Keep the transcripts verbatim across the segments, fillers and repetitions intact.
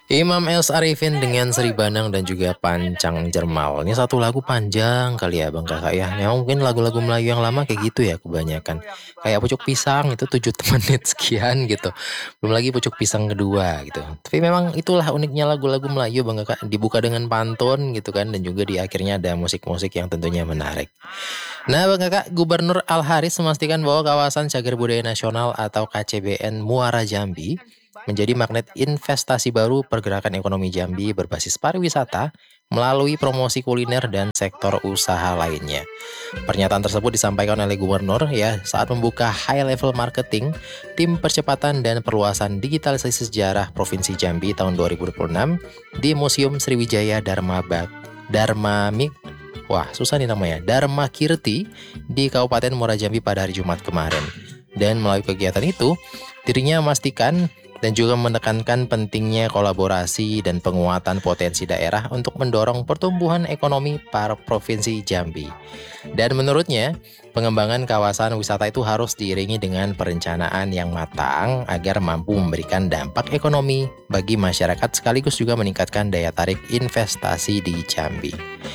Imam Els Arifin dengan Sri Banang dan juga Pancang Jermal. Ini satu lagu panjang kali ya Bang Kakak ya. Ya mungkin lagu-lagu Melayu yang lama kayak gitu ya kebanyakan. Kayak Pucuk Pisang itu tujuh menit sekian gitu. Belum lagi Pucuk Pisang kedua gitu. Tapi memang itulah uniknya lagu-lagu Melayu Bang Kakak. Dibuka dengan pantun gitu kan. Dan juga di akhirnya ada musik-musik yang tentunya menarik. Nah Bang Kakak, Gubernur Al-Haris memastikan bahwa kawasan Cagar Budaya Nasional atau K C B N Muara Jambi menjadi magnet investasi baru pergerakan ekonomi Jambi berbasis pariwisata melalui promosi kuliner dan sektor usaha lainnya. Pernyataan tersebut disampaikan oleh Gubernur ya saat membuka High Level Marketing Tim Percepatan dan Perluasan Digitalisasi Sejarah Provinsi Jambi tahun dua ribu dua puluh enam di Museum Sriwijaya Dharma Bak Dharma Mik Wah, susah nih namanya. Dharma Kirti di Kabupaten Muara Jambi pada hari Jumat kemarin. Dan melalui kegiatan itu, dirinya memastikan dan juga menekankan pentingnya kolaborasi dan penguatan potensi daerah untuk mendorong pertumbuhan ekonomi para provinsi Jambi. Dan menurutnya, pengembangan kawasan wisata itu harus diiringi dengan perencanaan yang matang agar mampu memberikan dampak ekonomi bagi masyarakat sekaligus juga meningkatkan daya tarik investasi di Jambi.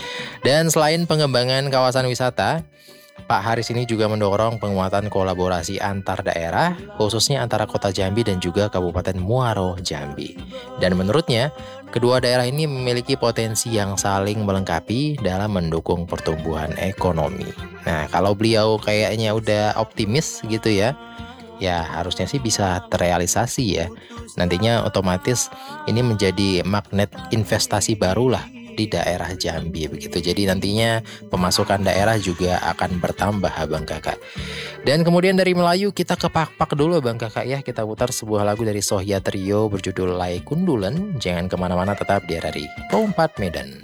Dan selain pengembangan kawasan wisata, Pak Haris ini juga mendorong penguatan kolaborasi antar daerah, khususnya antara Kota Jambi dan juga Kabupaten Muaro Jambi. Dan menurutnya, kedua daerah ini memiliki potensi yang saling melengkapi dalam mendukung pertumbuhan ekonomi. Nah, kalau beliau kayaknya udah optimis gitu ya, ya harusnya sih bisa terrealisasi ya. Nantinya otomatis ini menjadi magnet investasi baru lah di daerah Jambi begitu. Jadi nantinya pemasukan daerah juga akan bertambah Bang Kakak. Dan kemudian dari Melayu kita ke Pak-Pak dulu Bang Kakak ya. Kita putar sebuah lagu dari Sohia Trio berjudul Lai Kundulan. Jangan kemana-mana, tetap di R R I Pro empat Medan.